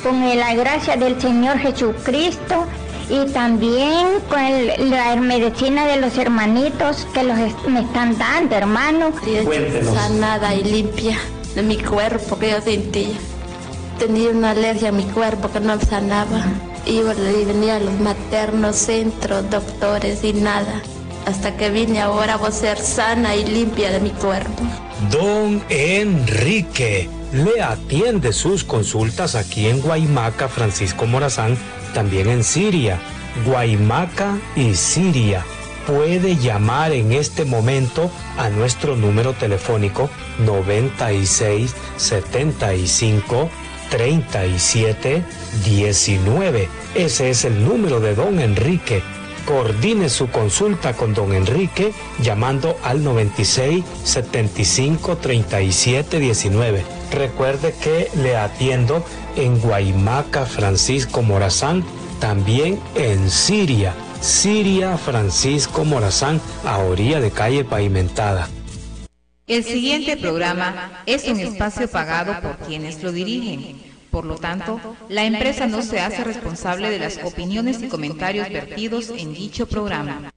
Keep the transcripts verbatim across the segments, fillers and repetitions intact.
con la gracia del Señor Jesucristo y también con el, la medicina de los hermanitos que los est- me están dando, hermano. Cuéntenos. Sanada y limpia de mi cuerpo que yo sentía. Tenía una alergia a mi cuerpo que no sanaba. Iba y venía a los maternos, centros, doctores y nada. Hasta que vine ahora a ser sana y limpia de mi cuerpo. Don Enrique le atiende sus consultas aquí en Guaymaca, Francisco Morazán, también en Siria. Guaymaca y Siria. Puede llamar en este momento a nuestro número telefónico noventa y seis, setenta y cinco, treinta y siete, diecinueve. Ese es el número de Don Enrique. Coordine su consulta con Don Enrique llamando al noventa y seis, setenta y cinco, treinta y siete, diecinueve. Recuerde que le atiendo en Guaymaca, Francisco Morazán, también en Siria. Siria, Francisco Morazán, a orilla de calle pavimentada. El siguiente programa es un espacio pagado por quienes lo dirigen. Por lo tanto, la empresa no se hace responsable de las opiniones y comentarios vertidos en dicho programa.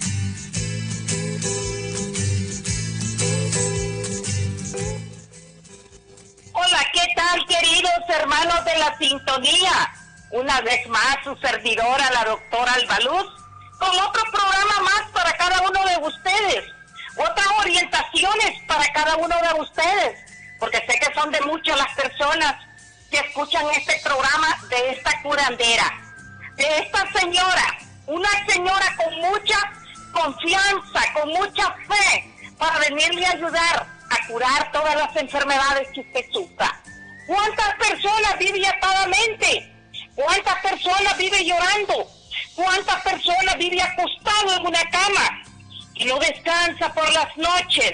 Hola, ¿qué tal, queridos hermanos de la sintonía? Una vez más, su servidora, la doctora Albaluz, con otro programa más para cada uno de ustedes, otras orientaciones para cada uno de ustedes, porque sé que son de muchas las personas que escuchan este programa de esta curandera, de esta señora, una señora con mucha confianza, con mucha fe, para venirle a ayudar a curar todas las enfermedades que usted sufra. ¿Cuántas personas vive atadamente? ¿Cuántas personas vive llorando? ¿Cuántas personas vive acostado en una cama y no descansa por las noches?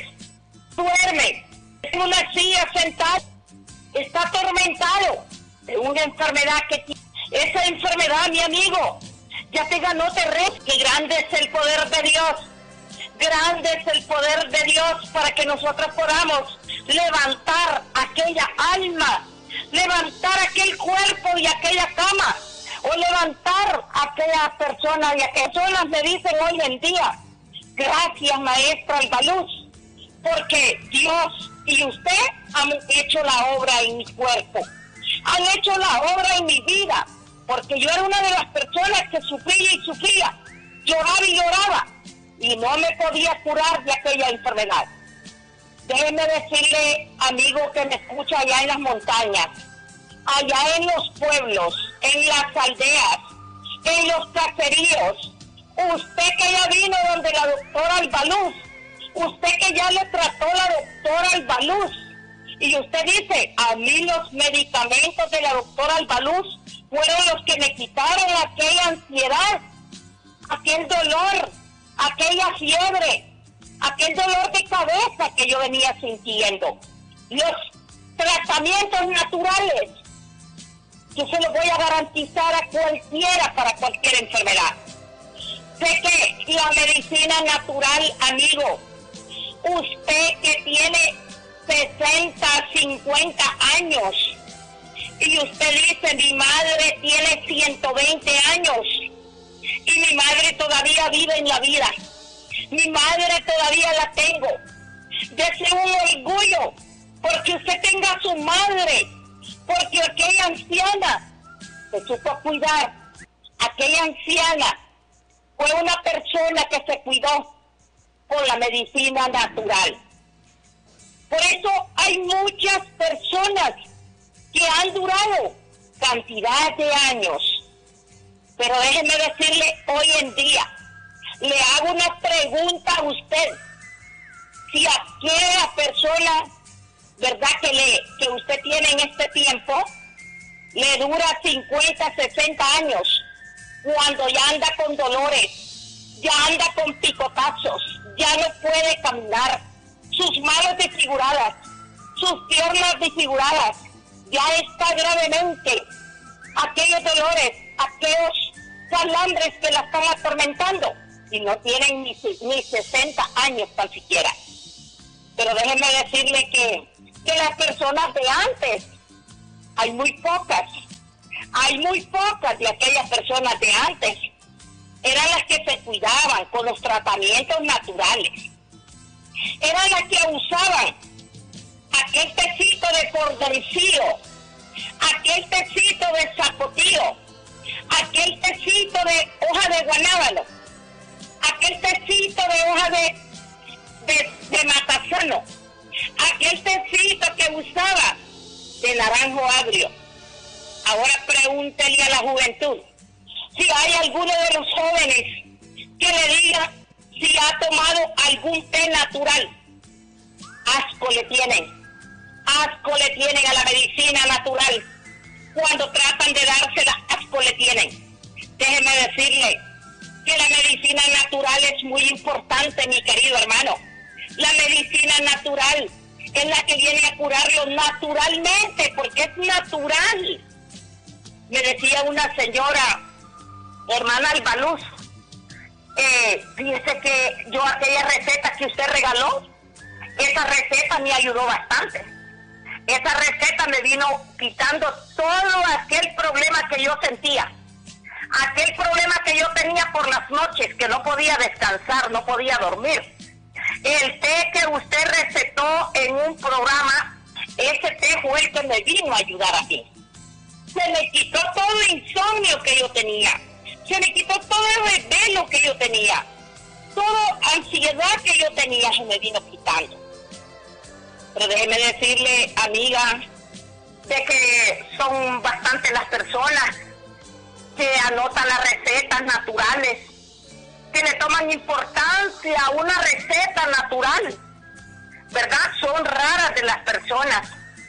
Duerme en una silla sentado, está atormentado de una enfermedad que tiene. Esa enfermedad, mi amigo, ya te ganó terreno. Que grande es el poder de Dios. Grande es el poder de Dios para que nosotros podamos levantar aquella alma, levantar aquel cuerpo y aquella cama, o levantar a aquella persona y a aquellas personas me dicen hoy en día, gracias maestra Albaluz, porque Dios y usted han hecho la obra en mi cuerpo, han hecho la obra en mi vida, porque yo era una de las personas que sufría y sufría, lloraba y lloraba, y no me podía curar de aquella enfermedad. Déjeme decirle, amigo que me escucha allá en las montañas, allá en los pueblos, en las aldeas, en los caseríos, usted que ya vino donde la doctora Albaluz, usted que ya le trató la doctora Albaluz, y usted dice, a mí los medicamentos de la doctora Albaluz fueron los que me quitaron aquella ansiedad, aquel dolor, aquella fiebre, aquel dolor de cabeza que yo venía sintiendo. Los tratamientos naturales, yo se los voy a garantizar a cualquiera para cualquier enfermedad. Sé que la medicina natural, amigo, usted que tiene sesenta, cincuenta años, y usted dice, mi madre tiene ciento veinte años, y mi madre todavía vive en la vida, mi madre todavía la tengo. Dese un orgullo porque usted tenga a su madre, porque aquella anciana se supo cuidar, aquella anciana fue una persona que se cuidó con la medicina natural. Por eso hay muchas personas que han durado cantidad de años. Pero déjeme decirle, hoy en día, le hago una pregunta a usted. Si aquella persona, ¿verdad?, que, le, que usted tiene en este tiempo, le dura cincuenta, sesenta años, cuando ya anda con dolores, ya anda con picotazos, ya no puede caminar, sus manos desfiguradas, sus piernas desfiguradas, ya está gravemente, aquellos dolores, aquellos calambres que la están atormentando, y no tienen ni, ni sesenta años tan siquiera. Pero déjenme decirle que, que las personas de antes, hay muy pocas Hay muy pocas de aquellas personas de antes. Eran las que se cuidaban con los tratamientos naturales. Eran las que usaban aquel tecito de cordencillo, aquel tecito de zapotillo, aquel tecito de hoja de guanábano, aquel tecito de hoja de, de, de matazano, aquel tecito que usaba de naranjo agrio. Ahora pregúntele a la juventud si hay alguno de los jóvenes que le diga si ha tomado algún té natural. Asco le tienen, asco le tienen a la medicina natural. Cuando tratan de dársela, asco le tienen. Déjeme decirle que la medicina natural es muy importante, mi querido hermano. La medicina natural es la que viene a curarlo naturalmente, porque es natural. Me decía una señora, hermana Albaluz, eh, fíjese que yo aquella receta que usted regaló, esa receta me ayudó bastante. Esa receta me vino quitando todo aquel problema que yo sentía. Aquel problema que yo tenía por las noches, que no podía descansar, no podía dormir. El té que usted recetó en un programa, ese té fue el que me vino a ayudar a mí. Se me quitó todo el insomnio que yo tenía. Se me quitó todo el desvelo que yo tenía. Toda ansiedad que yo tenía se me vino quitando. Pero déjeme decirle, amiga, de que son bastantes las personas que anotan las recetas naturales, que le toman importancia a una receta natural, ¿verdad? Son raras de las personas.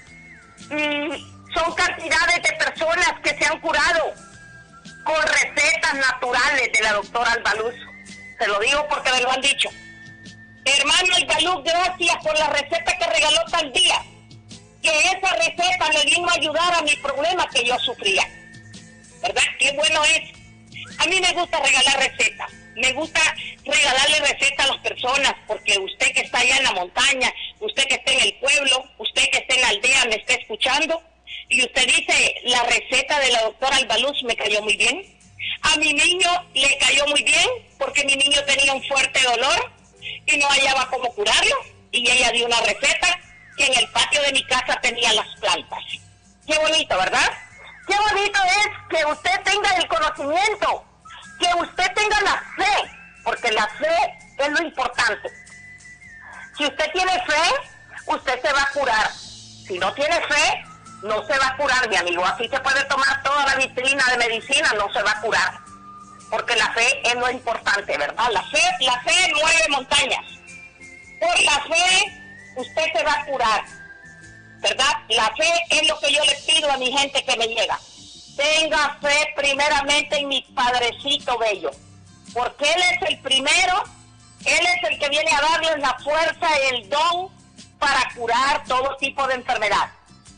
Y son cantidades de personas que se han curado con recetas naturales de la doctora Albaluz. Se lo digo porque me lo han dicho. Hermano Albaluz, gracias por la receta que regaló tal día. Que esa receta me vino a ayudar a mi problema que yo sufría. ¿Verdad? Qué bueno es. A mí me gusta regalar recetas. Me gusta regalarle recetas a las personas, porque usted que está allá en la montaña, usted que está en el pueblo, usted que está en la aldea me está escuchando, y usted dice, la receta de la doctora Albaluz me cayó muy bien. A mi niño le cayó muy bien, porque mi niño tenía un fuerte dolor y no hallaba cómo curarlo, y ella dio una receta que en el patio de mi casa tenía las plantas. Qué bonito, ¿verdad? Qué bonito es que usted tenga el conocimiento, que usted tenga la fe, porque la fe es lo importante. Si usted tiene fe, usted se va a curar. Si no tiene fe, no se va a curar, mi amigo. Así se puede tomar toda la vitrina de medicina, no se va a curar. Porque la fe es lo importante, ¿verdad? La fe, la fe mueve montañas. Por la fe, usted se va a curar, ¿verdad? La fe es lo que yo le pido a mi gente que me llega. Tenga fe primeramente en mi Padrecito Bello, porque Él es el primero, Él es el que viene a darles la fuerza y el don para curar todo tipo de enfermedad.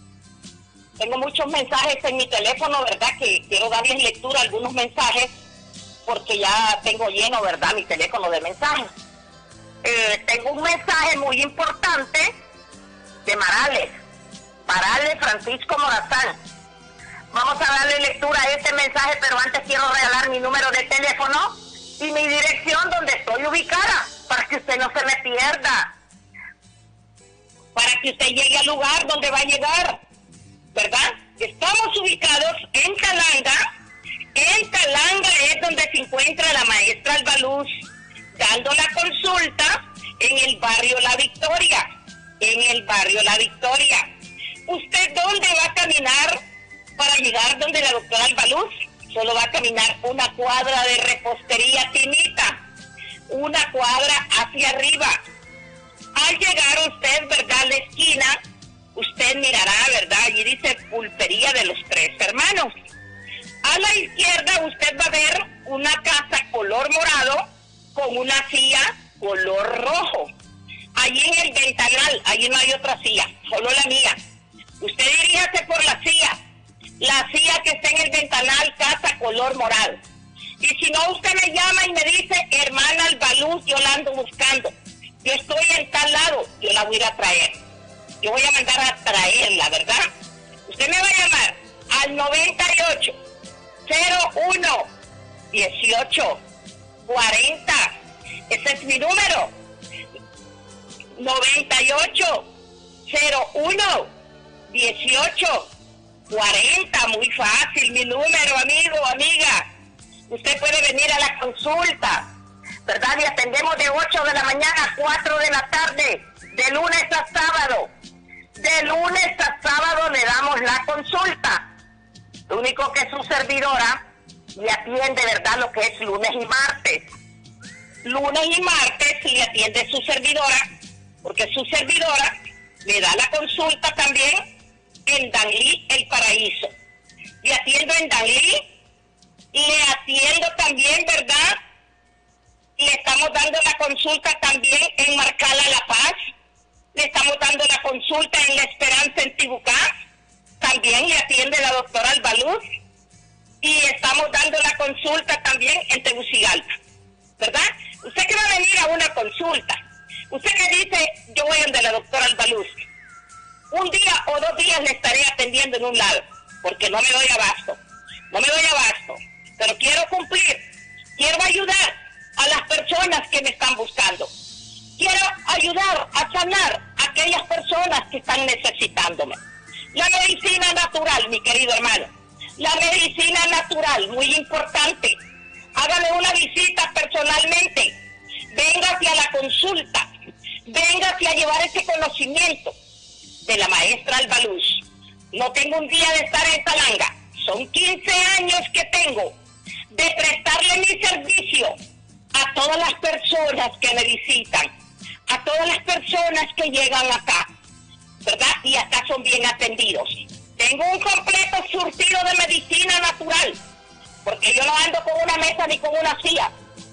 Tengo muchos mensajes en mi teléfono, ¿verdad? Que quiero darles lectura a algunos mensajes, porque ya tengo lleno, ¿verdad? Mi teléfono de mensajes. Eh, tengo un mensaje muy importante de Marales, Marales Francisco Morazán. Vamos a darle lectura a este mensaje, pero antes quiero regalar mi número de teléfono y mi dirección donde estoy ubicada, para que usted no se me pierda, para que usted llegue al lugar donde va a llegar, ¿verdad? Estamos ubicados en Calanga. En Calanga es donde se encuentra la maestra Albaluz dando la consulta, en el barrio La Victoria, en el barrio La Victoria. ¿Usted dónde va a caminar para llegar donde la doctora Albaluz? Solo va a caminar una cuadra de repostería Tinita, una cuadra hacia arriba. Al llegar usted, ¿verdad?, a la esquina, usted mirará, ¿verdad?, allí dice Pulpería de los Tres Hermanos. A la izquierda usted va a ver una casa color morado con una silla color rojo. Allí en el ventanal, allí no hay otra silla, solo la mía. Usted diríjase por la silla, la silla que está en el ventanal, casa color morado. Y si no, usted me llama y me dice, hermana Albaluz, yo la ando buscando. Yo estoy en tal lado, yo la voy a ir a traer. Yo voy a mandar a traerla, ¿verdad? Usted me va a llamar, al noventa y ocho, cero uno, dieciocho, cuarenta. Ese es mi número. noventa y ocho, cero uno, dieciocho, cuarenta. Muy fácil mi número, amigo, amiga. Usted puede venir a la consulta, ¿verdad? Y atendemos de ocho de la mañana a cuatro de la tarde, de lunes a sábado. De lunes a sábado le damos la consulta. Lo único que su servidora le atiende, ¿verdad?, lo que es lunes y martes. Lunes y martes le atiende su servidora, porque su servidora le da la consulta también en Danlí, El Paraíso. Le atiendo en Danlí, le atiendo también, ¿verdad? Le estamos dando la consulta también en Marcala, La Paz. Le estamos dando la consulta en La Esperanza, en Tibucá. También le atiende la doctora Albaluz. Y estamos dando la consulta también en Tegucigalpa, ¿verdad? Usted que va a venir a una consulta, usted que dice, yo voy donde la doctora Albaluz, un día o dos días le estaré atendiendo en un lado, porque no me doy abasto, no me doy abasto, pero quiero cumplir, quiero ayudar a las personas que me están buscando, quiero ayudar a sanar a aquellas personas que están necesitándome. La medicina natural, mi querido hermano, la medicina natural, muy importante. Hágame una visita personalmente, véngase a la consulta, véngase a llevar ese conocimiento de la maestra Albaluz. No tengo un día de estar en Talanga, son quince años que tengo de prestarle mi servicio a todas las personas que me visitan, a todas las personas que llegan acá, ¿verdad? Y acá son bien atendidos. Tengo un completo surtido de medicina natural, porque yo no ando con una mesa ni con una silla.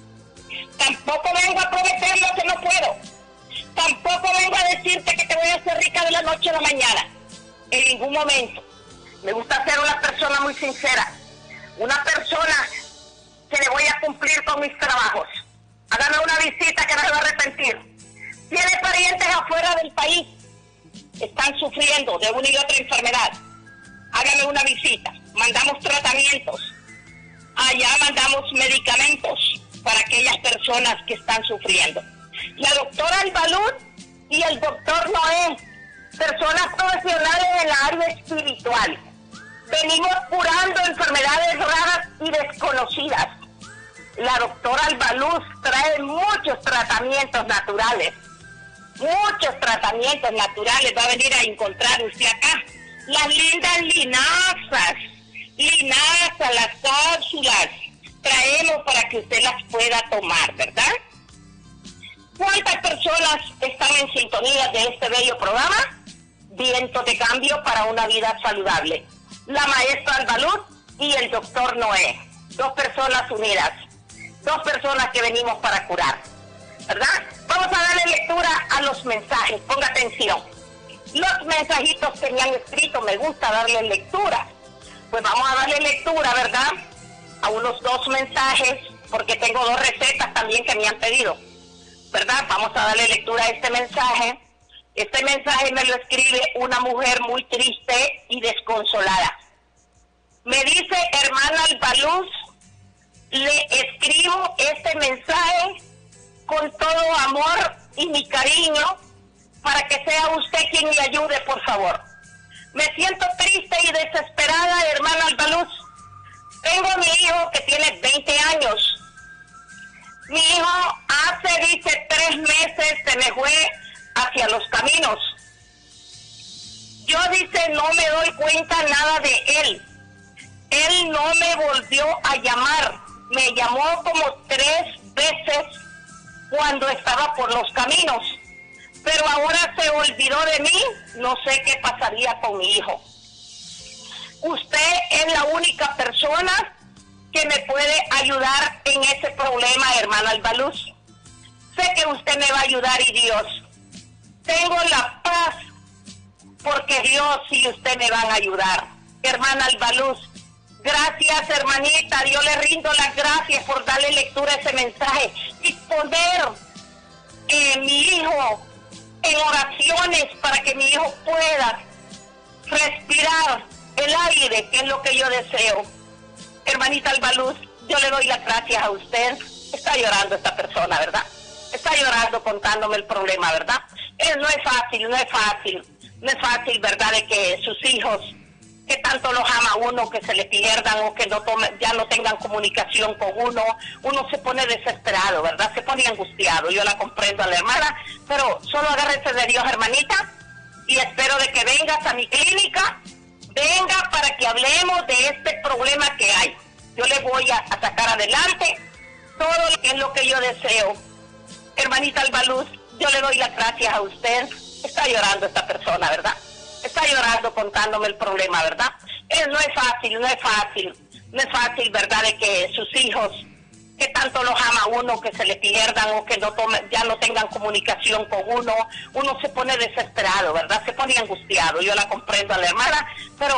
Tampoco vengo a prometer lo que no puedo. Tampoco vengo a decirte que te voy a hacer rica de la noche a la mañana. En ningún momento. Me gusta ser una persona muy sincera. Una persona que le voy a cumplir con mis trabajos. Hágame una visita que no se va a arrepentir. Tiene parientes afuera del país. Están sufriendo de una y otra enfermedad. Hágame una visita. Mandamos tratamientos. Allá mandamos medicamentos para aquellas personas que están sufriendo. La doctora Albaluz y el doctor Noé, personas profesionales en la área espiritual. Venimos curando enfermedades raras y desconocidas. La doctora Albaluz trae muchos tratamientos naturales. Muchos tratamientos naturales va a venir a encontrar usted acá. Las lindas linazas, linazas, las cápsulas, traemos para que usted las pueda tomar, ¿verdad? ¿Cuántas personas están en sintonía de este bello programa? Viento de cambio para una vida saludable. La maestra Albaluz y el doctor Noé. Dos personas unidas. Dos personas que venimos para curar, ¿verdad? Vamos a darle lectura a los mensajes. Ponga atención. Los mensajitos que me han escrito, me gusta darle lectura. Pues vamos a darle lectura, ¿verdad? A unos dos mensajes, porque tengo dos recetas también que me han pedido, ¿verdad? Vamos a darle lectura a este mensaje. Este mensaje me lo escribe una mujer muy triste y desconsolada. Me dice, hermana Albaluz, le escribo este mensaje con todo amor y mi cariño para que sea usted quien me ayude, por favor. Me siento triste y desesperada, hermana Albaluz. Tengo a mi hijo que tiene veinte años. Mi hijo hace, dice, tres meses se me fue hacia los caminos. Yo, dice, no me doy cuenta nada de él. Él no me volvió a llamar. Me llamó como tres veces cuando estaba por los caminos. Pero ahora se olvidó de mí. No sé qué pasaría con mi hijo. Usted es la única persona que me puede ayudar en ese problema, hermana Albaluz. Sé que usted me va a ayudar y Dios. Tengo la paz porque Dios y usted me van a ayudar. Hermana Albaluz, gracias, hermanita. Yo le rindo las gracias por darle lectura a ese mensaje y poner eh, mi hijo en oraciones para que mi hijo pueda respirar el aire, que es lo que yo deseo. Hermanita Albaluz, yo le doy las gracias a usted. Está llorando esta persona, ¿verdad? Está llorando contándome el problema, ¿verdad? Eh, no es fácil, no es fácil. No es fácil, ¿verdad?, de que sus hijos, que tanto los ama uno, que se le pierdan o que no tome, ya no tengan comunicación con uno. Uno se pone desesperado, ¿verdad? Se pone angustiado. Yo la comprendo a la hermana, pero solo agárrese de Dios, hermanita, y espero de que vengas a mi clínica. Venga para que hablemos de este problema que hay. Yo le voy a, a sacar adelante todo lo que es lo que yo deseo. Hermanita Albaluz, yo le doy las gracias a usted. Está llorando esta persona, ¿verdad? Está llorando contándome el problema, ¿verdad? Eh, no es fácil, no es fácil. No es fácil, ¿verdad?, de que sus hijos, que tanto los ama uno, que se le pierdan o que no tome, ya no tengan comunicación con uno. Uno se pone desesperado, ¿verdad? Se pone angustiado. Yo la comprendo a la hermana, pero